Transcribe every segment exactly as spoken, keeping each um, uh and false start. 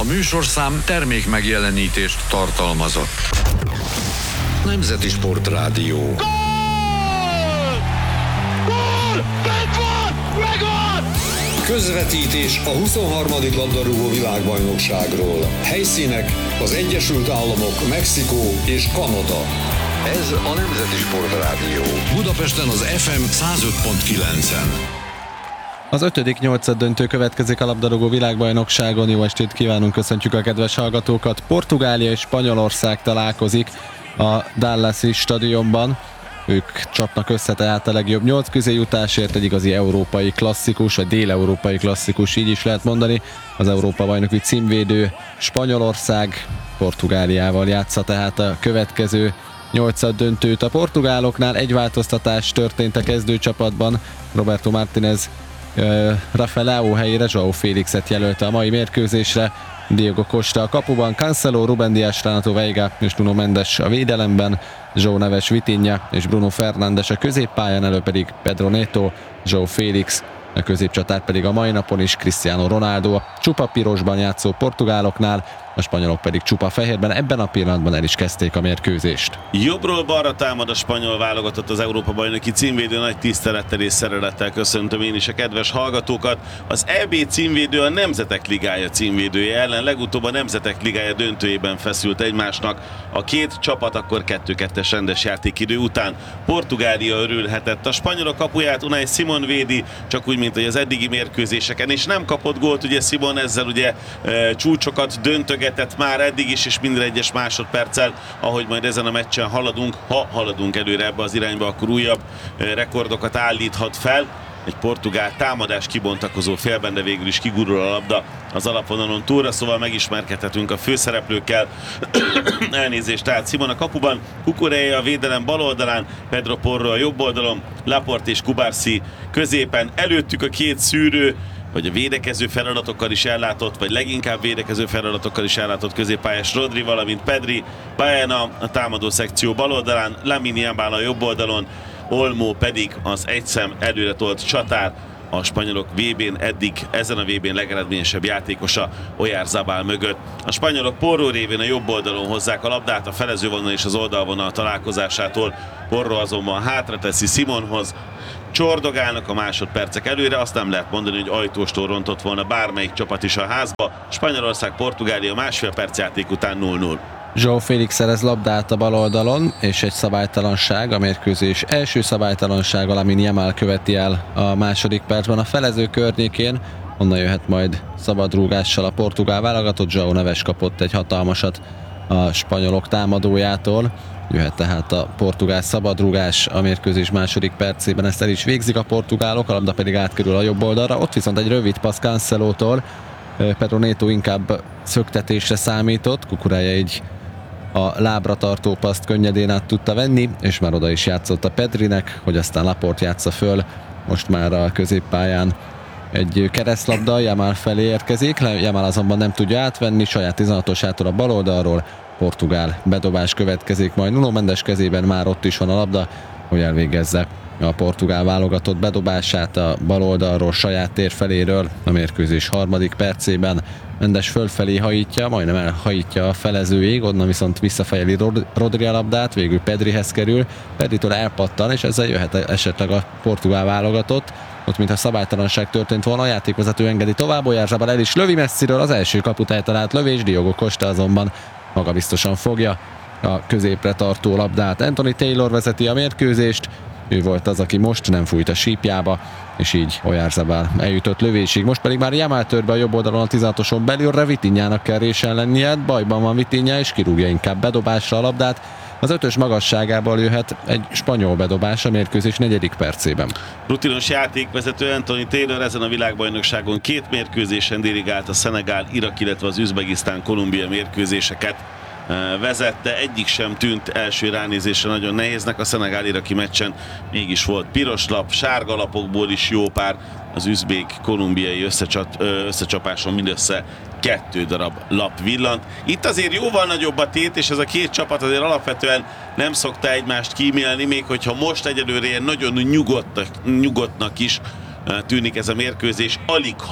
műsorszám termék megjelenítést tartalmazott. Nemzeti Sportrádió. Gól! Gól! Megvan! Megvan! Közvetítés a huszonharmadik labdarúgó világbajnokságról. Helyszínek az Egyesült Államok, Mexikó és Kanada. Ez a Nemzeti Sportrádió. Budapesten az ef em száz öt pont kilencen. Az ötödik nyolcad döntő következik a labdarúgó világbajnokságon. Jó estét kívánunk, köszöntjük a kedves hallgatókat. Portugália és Spanyolország találkozik a Dallasi stadionban. Ők csapnak össze tehát a legjobb nyolc közé jutásért, egy igazi európai klasszikus, vagy dél-európai klasszikus, így is lehet mondani. Az Európa-bajnoki címvédő Spanyolország Portugáliával játsza tehát a következő nyolcad döntőt. A portugáloknál egy változtatás történt a kezdőcsapatban. Roberto Martínez uh, Rafael helyére João Félixet jelölte a mai mérkőzésre. Diego Costa a kapuban, Cancelo, Rubén Dias, Renato Veiga és Nuno Mendes a védelemben, João Neves, Vitinha és Bruno Fernandes a középpályán, elő pedig Pedro Neto, João Félix, a középcsatár pedig a mai napon is Cristiano Ronaldo. A csupa pirosban játszó portugáloknál, a spanyolok pedig csupa fehérben. Ebben a pillanatban el is kezdték a mérkőzést. Jobbról balra támad a spanyol válogatott az Európa-bajnoki címvédő. Nagy tisztelettel és szeretettel köszöntöm én is a kedves hallgatókat. Az é bé címvédő a Nemzetek Ligája címvédője ellen legutóbb a Nemzetek Ligája döntőjében feszült egymásnak. A két csapat akkor kettő-kettes rendes játékidő után. Portugália örülhetett. A spanyolok kapuját Unai Simon védi, csak úgy, mint hogy az eddigi mérkőzéseken, és nem kapott gólt, ugye Simon ezzel ugye e, csúcsokat döntögetett már eddig is, és minden egyes másodperccel, ahogy majd ezen a meccsen haladunk, ha haladunk előre ebbe az irányba, akkor újabb e, rekordokat állíthat fel. Egy portugál támadás kibontakozó félben, de végül is kigurul a labda az alapvonalon túlra, szóval megismerkedhetünk a főszereplőkkel. Elnézést, tehát Simon a kapuban, Cucurella a védelem bal oldalán, Pedro Porro a jobb oldalon, Laporte és Cubarsí középen, előttük a két szűrő, vagy a védekező feladatokkal is ellátott, vagy leginkább védekező feladatokkal is ellátott középpályás Rodri, valamint Pedri, Baena a támadó szekció bal oldalán, Lamine Yamal a jobb oldalon, Olmo pedig az egyszem előre tolt csatár, a spanyolok vé bén eddig ezen a vé bén legeredményesebb játékosa Oyarzabal mögött. A spanyolok Porro révén a jobb oldalon hozzák a labdát a felezővonal és az oldalvonal találkozásától. Porro azonban hátra teszi Simonhoz, csordogálnak a másodpercek előre, azt nem lehet mondani, hogy ajtóstól rontott volna bármelyik csapat is a házba. Spanyolország Portugália másfél perc játék után nulla nulla. João Félix szerez labdát a bal oldalon, és egy szabálytalanság, a mérkőzés első szabálytalansága, Lamine Yamal követi el a második percben a felező környékén. Onnan jöhet majd szabadrúgással a portugál válogatott. João Neves kapott egy hatalmasat a spanyolok támadójától. Jöhet tehát a portugál szabadrúgás a mérkőzés második percében, ezt el is végzik a portugálok, a labda pedig átkerül a jobb oldalra. Ott viszont egy rövid passz Cancelótól, Pedro Neto inkább szöktetésre számított, Cucurella egy a lábra tartó paszt könnyedén át tudta venni, és már oda is játszott a Pedrinek, hogy aztán Laporte játsza föl. Most már a középpályán egy keresztlabda, Yamal felé érkezik, Yamal azonban nem tudja átvenni, saját tizenhatosától a bal oldalról, portugál bedobás következik, majd Nuno Mendes kezében már ott is van a labda, hogy elvégezze a portugál válogatott bedobását a bal oldalról, saját tér feléről a mérkőzés harmadik percében. Mendes fölfelé hajítja, majdnem elhajítja a felezőig, onnan viszont visszafejeli Rod- Rodri a labdát, végül Pedrihez kerül, Pedritől elpattan, és ezzel jöhet esetleg a portugál válogatott. Ott mintha szabálytalanság történt volna, a játékvezető engedi tovább, Oyarzabal el is lövi messziről, az első kaputáj talált lövés, Diogo Costa azonban magabiztosan fogja a középre tartó labdát. Anthony Taylor vezeti a mérkőzést, ő volt az, aki most nem fújt a sípjába, és így Oyarzabal eljutott lövésig. Most pedig már Yamal tör be a jobb oldalon a tizenhatoson belülre, Vitinhának kell résen lennie, bajban van Vitinha, és kirúgja inkább bedobásra a labdát. Az ötös magasságából jöhet egy spanyol bedobás a mérkőzés negyedik percében. Rutinos játékvezető Anthony Taylor ezen a világbajnokságon két mérkőzésen dirigált a Szenegál, Irak, illetve az Üzbegisztán, Kolumbia mérkőzéseket vezette, egyik sem tűnt első ránézésre nagyon nehéznek. A szenegál-iraki meccsen mégis volt piros lap, sárga lapokból is jó pár, az üzbék-kolumbiai összecsat, összecsapáson mindössze kettő darab lap villant. Itt azért jóval nagyobb a tét, és ez a két csapat azért alapvetően nem szokta egymást kímélni, még hogyha most egyelőre ilyen nagyon nyugodtnak, nyugodtnak is tűnik ez a mérkőzés, alig ha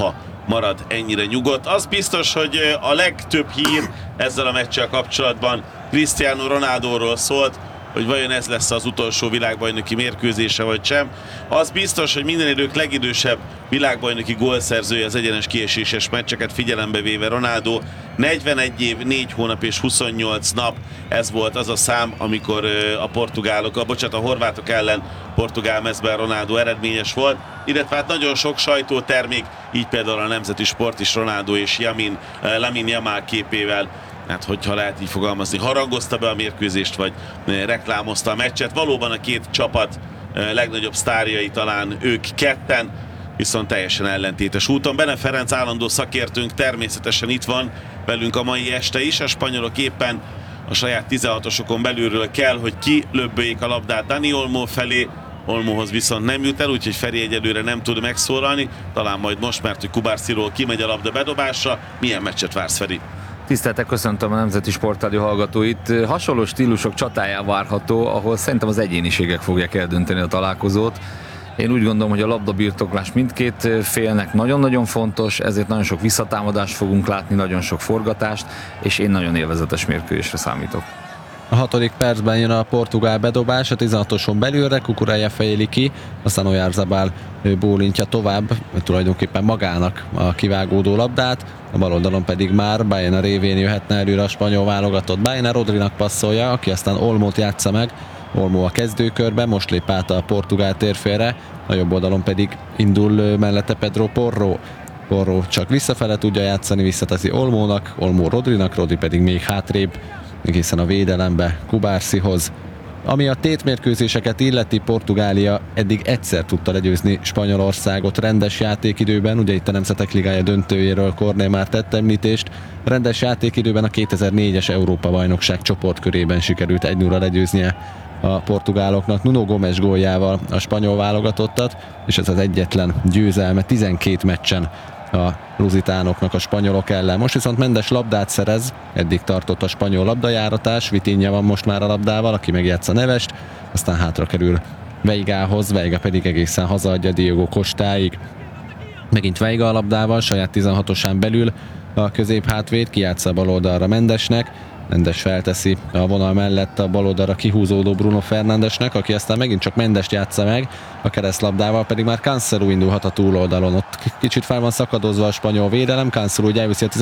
marad ennyire nyugodt. Az biztos, hogy a legtöbb hír ezzel a meccsel kapcsolatban Cristiano Ronaldóról szólt, hogy vajon ez lesz az utolsó világbajnoki mérkőzése vagy sem. Az biztos, hogy minden idők legidősebb világbajnoki gólszerzője az egyenes kieséses meccseket figyelembe véve Ronaldo. negyvenegy év, négy hónap és huszonnyolc nap, ez volt az a szám, amikor a portugálok, a, bocsánat, a horvátok ellen portugál mezben Ronaldo eredményes volt, illetve hát nagyon sok sajtótermék, így például a Nemzeti Sport is Ronaldo és Yamin, Lamine Yamal képével, hát hogyha lehet így fogalmazni, harangozta be a mérkőzést, vagy reklámozta a meccset. Valóban a két csapat legnagyobb sztárjai talán ők ketten, viszont teljesen ellentétes úton. Bene Ferenc állandó szakértőnk természetesen itt van velünk a mai este is. A spanyolok éppen a saját tizenhatosokon belülről kell, hogy kilöbböljék a labdát Dani Olmo felé. Olmohoz viszont nem jut el, úgyhogy Feri egyelőre nem tud megszólalni. Talán majd most, mert hogy Kubarsiról kimegy a labda bedobásra. Milyen meccset vársz, Feri? Tiszteltek, köszöntöm a Nemzeti Sportrádió hallgatóit. Hasonló stílusok csatáján várható, ahol szerintem az egyéniségek fogják eldönteni a találkozót. Én úgy gondolom, hogy a labdabirtoklás mindkét félnek nagyon-nagyon fontos, ezért nagyon sok visszatámadást fogunk látni, nagyon sok forgatást, és én nagyon élvezetes mérkőzésre számítok. A hatodik percben jön a portugál bedobás, a tizenhatoson belülre, Cucurella fejeli ki, aztán Oyarzabal bólintja tovább, tulajdonképpen magának a kivágódó labdát, a bal oldalon pedig már Baena révén jöhetne előre a spanyol válogatott. Baena Rodrinak passzolja, aki aztán Olmót játsza meg, Olmo a kezdőkörben, most lép át a portugál térfélre, a jobb oldalon pedig indul mellette Pedro Porro. Porro csak visszafele tudja játszani, visszateszi Olmónak, Olmo Rodrinak, Rodri pedig még hátrébb, egészen a védelembe Kubarsihoz. Ami a tétmérkőzéseket illeti, Portugália eddig egyszer tudta legyőzni Spanyolországot rendes játékidőben, ugye itt a Nemzetek Ligája döntőjéről Kornél már tett említést, rendes játékidőben a kétezer-négyes Európa-bajnokság csoportkörében sikerült egy nulla legyőznie a portugáloknak Nuno Gomes góljával a spanyol válogatottat, és ez az egyetlen győzelme tizenkét meccsen a luzitánoknak a spanyolok ellen. Most viszont Mendes labdát szerez, eddig tartott a spanyol labdajáratás, Vitinha van most már a labdával, aki megjátsza Nevest, aztán hátra kerül Veigához, Veiga pedig egészen hazaadja Diego Costáig. Megint Veiga a labdával, saját tizenhatosán belül a középhátvéd, kijátsza a bal oldalra Mendesnek, Mendes felteszi a vonal mellett a bal oldalra kihúzódó Bruno Fernándesnek, aki aztán megint csak Mendest játsza meg, a keresztlabdával pedig már Cancelo indulhat a túloldalon. Ott kicsit fel van szakadozva a spanyol védelem, Cancelo úgy elviszi a